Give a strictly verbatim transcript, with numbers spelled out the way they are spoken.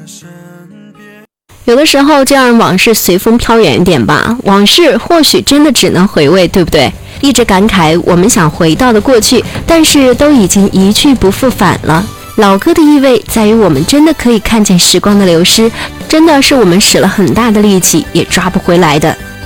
有的时候就让往事随风飘远一点吧，往事或许真的只能回味，对不对？一直感慨我们想回到的过去，但是都已经一去不复返了。老歌的意味在于我们真的可以看见时光的流失，真的是我们使了很大的力气也抓不回来的。